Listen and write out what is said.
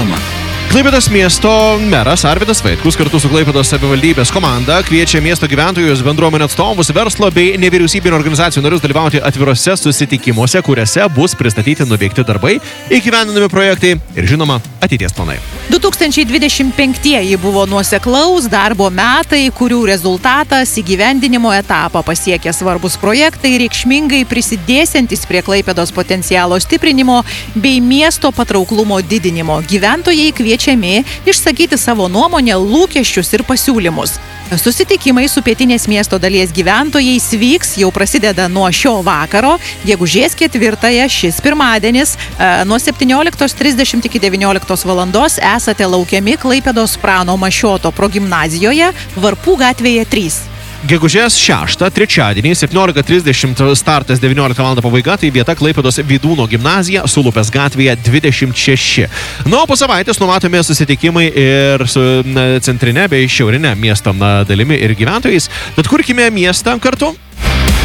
reklama. Klaipėdos miesto meras Arvydas Vaitkus kartu su Klaipėdos savivaldybės komanda kviečia miesto gyventojus, bendruomenės atstovus, verslo bei nevyriausybinių organizacijų narius dalyvauti atvirose susitikimuose, kuriuose bus pristatyti nuveikti darbai, įgyvendinami projektai ir, žinoma, ateities planai. 2025 buvo nuoseklaus darbo metai, kurių rezultatas įgyvendinimo etapą pasiekė svarbus projektai, reikšmingai prisidėsiantys prie Klaipėdos potencialo stiprinimo bei miesto patrauklumo didinimo. Gyventojai kviečiami išsakyti savo nuomonę, lūkesčius ir pasiūlymus. Susitikimai su pietinės miesto dalies gyventojais vyks jau prasideda nuo šio vakaro, gegužės 4-ąją, šis pirmadienis, nuo 17:30 iki 19 valandos esate laukiami Klaipėdos Prano Mašioto progimnazijoje, Varpų gatvėje 3. Gegužės 6, trečiadienį, 17:30 startas, 19 val. Pabaiga, tai vieta Klaipėdos Vydūno gimnazija, Sulupės gatvėje 26. O po savaitės numatome susitikimai ir su centrinė bei šiaurinė miesto dalimi ir gyventojais. Tad kurkime miestą kartu.